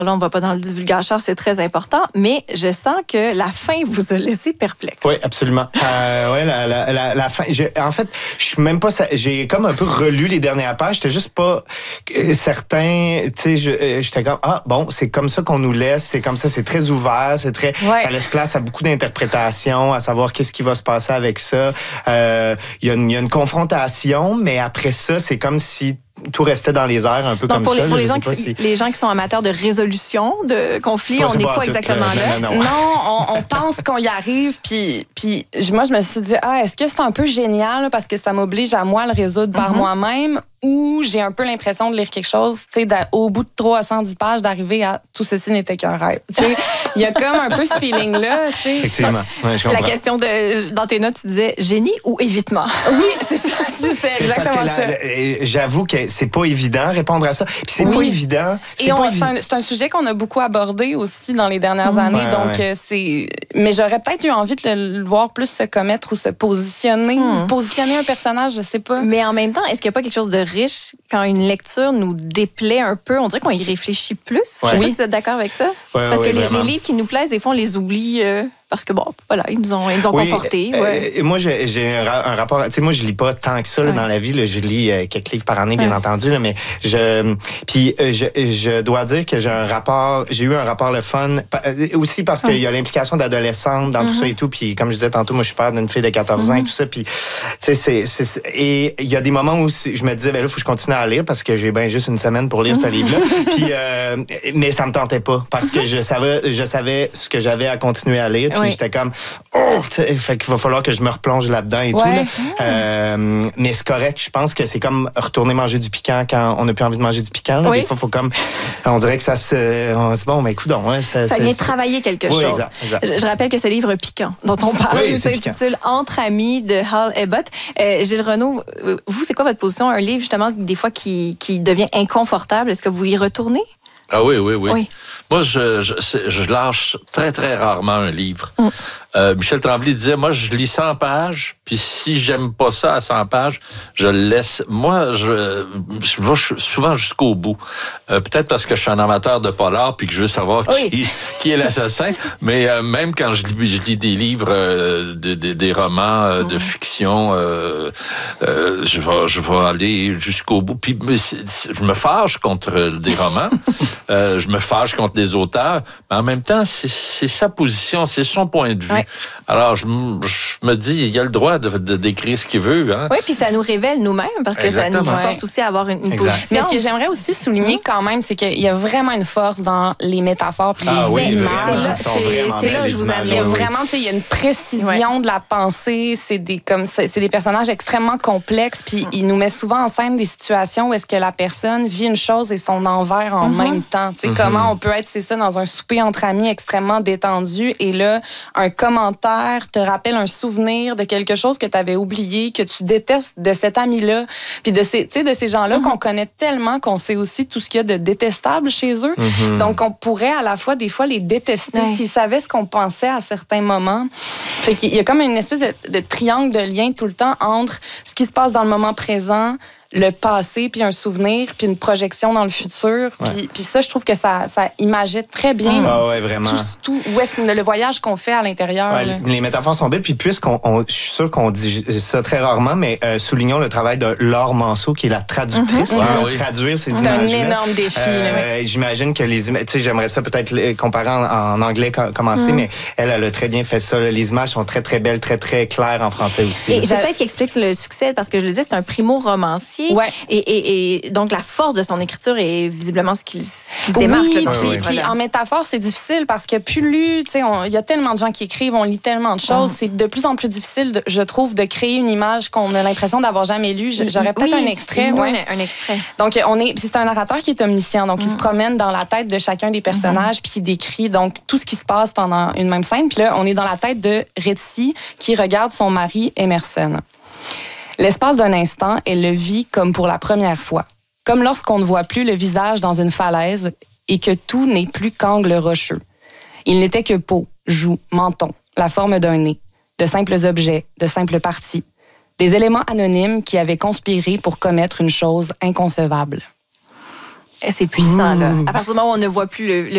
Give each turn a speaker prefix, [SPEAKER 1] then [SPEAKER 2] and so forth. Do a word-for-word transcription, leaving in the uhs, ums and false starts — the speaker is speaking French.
[SPEAKER 1] Là, on ne va pas dans le divulgateur, c'est très important, mais je sens que la fin vous a laissé perplexe.
[SPEAKER 2] Oui, absolument. Euh, ouais, la, la, la, la fin. Je, en fait, je suis même pas. J'ai comme un peu relu les dernières pages. J'étais juste pas certain. Tu sais, j'étais comme ah bon, c'est comme ça qu'on nous laisse. C'est comme ça, c'est très ouvert, c'est très. Ouais. Ça laisse place à beaucoup d'interprétations, à savoir qu'est-ce qui va se passer avec ça. Il euh, y, y a une confrontation, mais après ça, c'est comme si tout restait dans les airs, un peu. Donc comme
[SPEAKER 1] pour
[SPEAKER 2] ça.
[SPEAKER 1] Les, pour les, gens
[SPEAKER 2] qui,
[SPEAKER 1] si... les gens qui sont amateurs de résolution de conflits, on n'est pas, pas exactement
[SPEAKER 3] tout,
[SPEAKER 1] là.
[SPEAKER 3] Non, non, non on, on pense qu'on y arrive. Puis, puis moi, je me suis dit, ah, est-ce que c'est un peu génial parce que ça m'oblige à moi à le résoudre par mm-hmm. moi-même, ou j'ai un peu l'impression de lire quelque chose, tu sais, au bout de trois cent dix pages, d'arriver à tout ceci n'était qu'un rêve. Tu sais, il y a comme un peu ce feeling-là. Tu sais.
[SPEAKER 2] Effectivement. Ouais, je comprends.
[SPEAKER 1] La question de, dans tes notes, tu disais génie ou évitement?
[SPEAKER 3] Oui, c'est ça. C'est exactement ça.
[SPEAKER 2] J'avoue que c'est pas évident répondre à ça. Puis c'est oui. pas évident.
[SPEAKER 3] Et on, c'est, un, c'est un sujet qu'on a beaucoup abordé aussi dans les dernières mmh. années. Ouais, donc, ouais. c'est. Mais j'aurais peut-être eu envie de le voir plus se commettre ou se positionner. Mmh. Positionner un personnage, je sais pas.
[SPEAKER 1] Mais en même temps, est-ce qu'il n'y a pas quelque chose de riche quand une lecture nous déplaît un peu? On dirait qu'on y réfléchit plus.
[SPEAKER 2] Ouais.
[SPEAKER 1] Je sais pas si vous êtes d'accord avec ça?
[SPEAKER 2] Ouais,
[SPEAKER 1] Parce
[SPEAKER 2] ouais,
[SPEAKER 1] que les, les livres qui nous plaisent, des fois, on les oublie. Euh... Parce que, bon, voilà, ils nous ont, ils nous ont oui, confortés. Ouais.
[SPEAKER 2] Euh, moi, j'ai, j'ai un, un rapport... Tu sais, moi, je lis pas tant que ça là, ouais. dans la vie. Là, je lis euh, quelques livres par année, bien ouais. entendu. Là, mais je... Puis, euh, je, je dois dire que j'ai un rapport... J'ai eu un rapport le fun. Euh, aussi parce qu'il ouais. y a l'implication d'adolescente dans mm-hmm. tout ça et tout. Puis, comme je disais tantôt, moi, je suis père d'une fille de quatorze mm-hmm. ans et tout ça. Puis, tu sais, c'est, c'est, c'est... Et il y a des moments où je me disais, ben là, il faut que je continue à lire parce que j'ai bien juste une semaine pour lire mm-hmm. ce livre-là. Puis, euh, mais ça me tentait pas parce que je savais, je savais ce que j'avais à continuer à lire. Puis, ouais. j'étais comme... Oh, fait qu'il va falloir que je me replonge là-dedans et ouais. tout. Là. Euh, mais c'est correct. Je pense que c'est comme retourner manger du piquant quand on n'a plus envie de manger du piquant. Oui. Des fois, il faut comme... On dirait que ça se... On dit, bon, mais écoute, ouais, ça...
[SPEAKER 1] Ça vient travailler quelque
[SPEAKER 2] oui,
[SPEAKER 1] chose.
[SPEAKER 2] Exact, exact.
[SPEAKER 1] Je, je rappelle que ce livre piquant dont on parle oui, s'intitule « Entre amis » de Hal Ebbott. Euh, Gilles Renaud, vous, c'est quoi votre position? Un livre, justement, des fois, qui, qui devient inconfortable. Est-ce que vous y retournez?
[SPEAKER 4] Ah oui, oui, oui. oui. Moi, je, je, je lâche très, très rarement un livre. Mm. Euh, Michel Tremblay disait, moi, je lis cent pages, puis si j'aime pas ça à cent pages, je le laisse. Moi, je, je vais souvent jusqu'au bout. Euh, peut-être parce que je suis un amateur de polar, puis que je veux savoir oui. qui, qui est l'assassin, mais euh, même quand je lis, je lis des livres, euh, de, de, des romans euh, de fiction, euh, euh, je, vais, je vais aller jusqu'au bout. Puis je me fâche contre des romans, euh, je me fâche contre des auteurs, mais en même temps, c'est, c'est sa position, c'est son point de vue. Ouais. Alors, je, je me dis, il a le droit de, de décrire ce qu'il veut. Hein?
[SPEAKER 1] Oui, puis ça nous révèle nous-mêmes, parce que Exactement. Ça nous force aussi à avoir une, une position.
[SPEAKER 3] Mais ce que j'aimerais aussi souligner mmh. quand même, c'est qu'il y a vraiment une force dans les métaphores puis
[SPEAKER 2] ah,
[SPEAKER 3] les
[SPEAKER 2] oui,
[SPEAKER 3] images.
[SPEAKER 2] C'est, c'est, c'est là que je vous aime.
[SPEAKER 3] Il y a vraiment, tu sais, il y a une précision ouais. de la pensée. C'est des, comme, c'est, c'est des personnages extrêmement complexes, puis mmh. il nous met souvent en scène des situations où est-ce que la personne vit une chose et son envers en mmh. même temps. Tu sais, mmh. comment on peut être, c'est ça, dans un souper entre amis extrêmement détendu, et là, un commentaire te rappelle un souvenir de quelque chose que tu avais oublié, que tu détestes de cet ami-là, puis de ces, de ces gens-là mm-hmm. qu'on connaît tellement qu'on sait aussi tout ce qu'il y a de détestable chez eux. Mm-hmm. Donc, on pourrait à la fois, des fois, les détester ouais. s'ils savaient ce qu'on pensait à certains moments. Fait qu'il y a comme une espèce de, de triangle de lien tout le temps entre ce qui se passe dans le moment présent, le passé, puis un souvenir, puis une projection dans le futur. Ouais. Puis, puis ça, je trouve que ça, ça imageait très bien
[SPEAKER 2] ah ouais, vraiment.
[SPEAKER 3] Tout, tout, où est-ce, le voyage qu'on fait à l'intérieur.
[SPEAKER 2] Ouais, les métaphores sont belles, puis puisqu'on, on, je suis sûr qu'on dit ça très rarement, mais euh, soulignons le travail de Laure Manceau, qui est la traductrice, mm-hmm. qui va oui. traduire ces
[SPEAKER 3] c'est
[SPEAKER 2] images-là.
[SPEAKER 3] C'est un énorme défi.
[SPEAKER 2] Euh, là, j'imagine que les images, tu sais, j'aimerais ça peut-être comparer en, en anglais commencer, mm. mais elle, elle a très bien fait ça. Là. Les images sont très, très belles, très, très claires en français aussi.
[SPEAKER 1] Et c'est peut-être qui explique le succès, parce que je le disais, c'est un primo-romancier.
[SPEAKER 3] Ouais.
[SPEAKER 1] Et, et Et, et donc, la force de son écriture est visiblement ce qui, ce qui se démarque.
[SPEAKER 3] Oui,
[SPEAKER 1] là,
[SPEAKER 3] puis,
[SPEAKER 2] oui, oui.
[SPEAKER 3] puis en métaphore, c'est difficile parce que plus lu, tu sais, il y a tellement de gens qui écrivent, on lit tellement de choses, mm. c'est de plus en plus difficile, de, je trouve, de créer une image qu'on a l'impression d'avoir jamais lue. J'aurais peut-être
[SPEAKER 1] oui,
[SPEAKER 3] un extrait.
[SPEAKER 1] Ouais. Un, un extrait.
[SPEAKER 3] Donc, on est, c'est un narrateur qui est omniscient, donc mm. il se promène dans la tête de chacun des personnages, mm. puis il décrit donc tout ce qui se passe pendant une même scène. Puis là, on est dans la tête de Retsi qui regarde son mari Emerson. L'espace d'un instant, elle le vit comme pour la première fois. Comme lorsqu'on ne voit plus le visage dans une falaise et que tout n'est plus qu'angle rocheux. Il n'était que peau, joue, menton, la forme d'un nez, de simples objets, de simples parties, des éléments anonymes qui avaient conspiré pour commettre une chose inconcevable.
[SPEAKER 1] C'est puissant, là. À partir du moment où on ne voit plus le, le